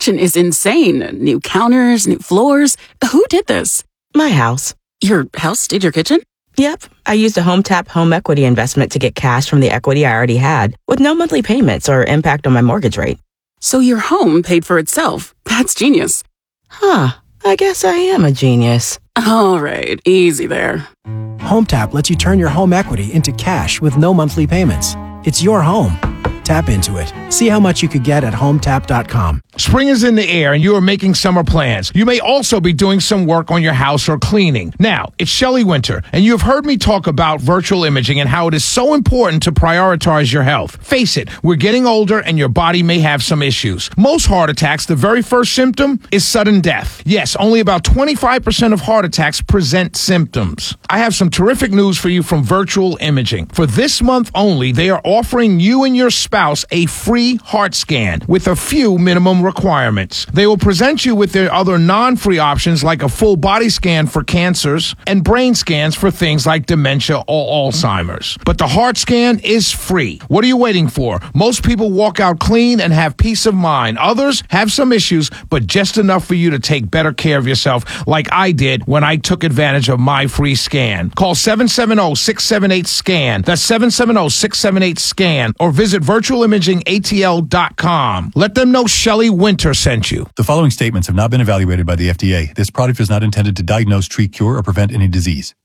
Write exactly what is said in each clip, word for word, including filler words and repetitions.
kitchen is insane. New counters, new floors. Who did this? My house. Your house did your kitchen? Yep. I used a HomeTap home equity investment to get cash from the equity I already had, with no monthly payments or impact on my mortgage rate. So your home paid for itself. That's genius. Huh. I guess I am a genius. All right, easy there. HomeTap lets you turn your home equity into cash with no monthly payments. It's your home. Tap into it. See how much you could get at home tap dot com. Spring is in the air and you are making summer plans. You may also be doing some work on your house or cleaning. Now, it's Shelley Winter, and you have heard me talk about virtual imaging and how it is so important to prioritize your health. Face it, we're getting older and your body may have some issues. Most heart attacks, the very first symptom is sudden death. Yes, only about twenty-five percent of heart attacks present symptoms. I have some terrific news for you from Virtual Imaging. For this month only, they are offering you and your spouse a free heart scan with a few minimum requirements. They will present you with their other non-free options like a full body scan for cancers and brain scans for things like dementia or Alzheimer's. But the heart scan is free. What are you waiting for? Most people walk out clean and have peace of mind. Others have some issues, but just enough for you to take better care of yourself like I did when I took advantage of my free scan. Call seven seven zero, six seven eight, SCAN. That's seven seven zero, six seven eight, SCAN or visit virtual imaging A T L dot com. Let them know Shelley Winter sent you. The following statements have not been evaluated by the F D A. This product is not intended to diagnose, treat, cure, or prevent any disease.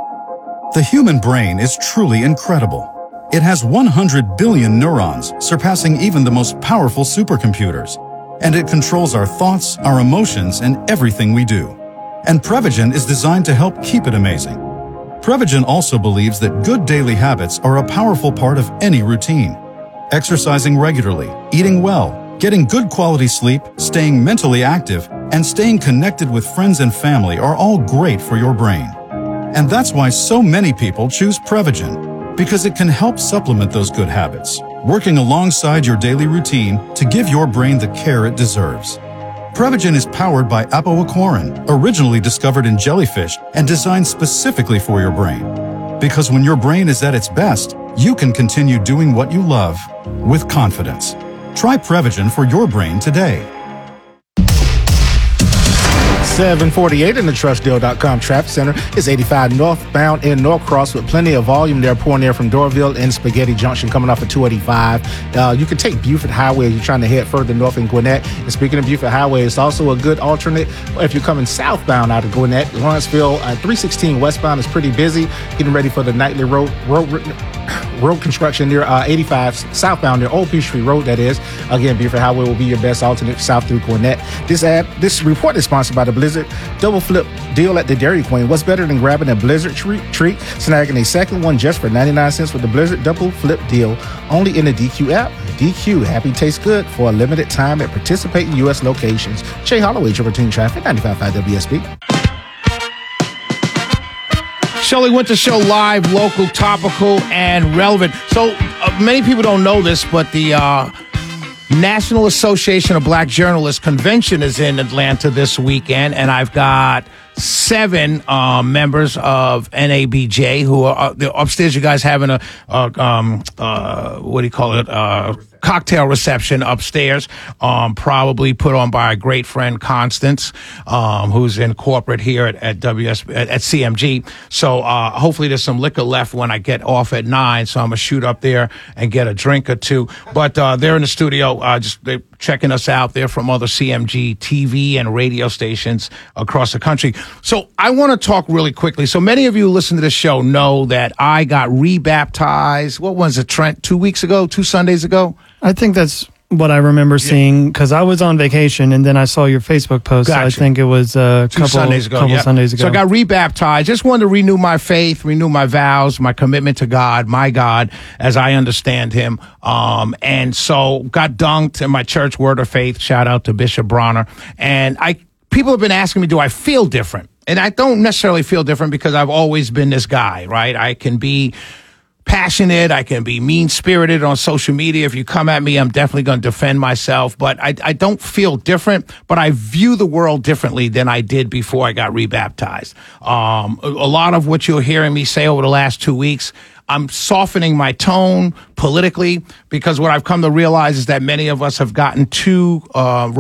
The human brain is truly incredible. It has one hundred billion neurons, surpassing even the most powerful supercomputers. And it controls our thoughts, our emotions, and everything we do. And Prevagen is designed to help keep it amazing. Prevagen also believes that good daily habits are a powerful part of any routine. Exercising regularly, eating well, getting good quality sleep, staying mentally active, and staying connected with friends and family are all great for your brain. And that's why so many people choose Prevagen, because it can help supplement those good habits, working alongside your daily routine to give your brain the care it deserves. Prevagen is powered by apoaquarin, originally discovered in jellyfish and designed specifically for your brain. Because when your brain is at its best, you can continue doing what you love with confidence. Try Prevagen for your brain today. seven forty-eight in the trust deal dot com traffic center is eighty-five northbound in Norcross with plenty of volume there pouring there from Doraville and Spaghetti Junction coming off of two eighty-five. Uh, you can take Buford Highway if you're trying to head further north in Gwinnett. And speaking of Buford Highway, it's also a good alternate if you're coming southbound out of Gwinnett. Lawrenceville uh, three sixteen westbound is pretty busy, getting ready for the nightly road road, road construction near uh, eighty-five southbound near Old Peachtree Road, that is. Again, Buford Highway will be your best alternate south through Gwinnett. This ad, this report is sponsored by the Blizzard Double Flip Deal at the Dairy Queen. What's better than grabbing a Blizzard treat, treat, snagging a second one just for ninety-nine cents with the Blizzard Double Flip Deal, only in the D Q app. D Q, happy tastes good for a limited time at participating U S locations. Shay Holloway, Triple Team Traffic, ninety-five point five W S B. Shelley Winter Show, live, local, topical, and relevant. So uh, many people don't know this, but the uh, National Association of Black Journalists Convention is in Atlanta this weekend, and I've got seven uh, members of N A B J who are uh, upstairs. You guys having a, uh, um, uh, what do you call it, uh, cocktail reception upstairs, um, probably put on by a great friend, Constance, um, who's in corporate here at, at W S at, at C M G. So uh, hopefully there's some liquor left when I get off at nine. So I'm gonna shoot up there and get a drink or two. But uh, they're in the studio, uh, just they're checking us out. They're from other C M G T V and radio stations across the country. So I want to talk really quickly. So many of you who listen to this show know that I got rebaptized. What was it, Trent? Two weeks ago, two Sundays ago. I think that's what I remember seeing, because I was on vacation and then I saw your Facebook post. Gotcha. So I think it was a Two couple, Sundays ago, couple yeah. Sundays ago. So I got rebaptized. Just wanted to renew my faith, renew my vows, my commitment to God, my God, as I understand him. Um, and so got dunked in my church Word of Faith. Shout out to Bishop Bronner. And I, people have been asking me, do I feel different? And I don't necessarily feel different because I've always been this guy, right? I can be passionate. I can be mean-spirited on social media. If you come at me, I'm definitely going to defend myself. But I, I don't feel different, but I view the world differently than I did before I got rebaptized. Um, a, a lot of what you're hearing me say over the last two weeks, I'm softening my tone politically, because what I've come to realize is that many of us have gotten too uh,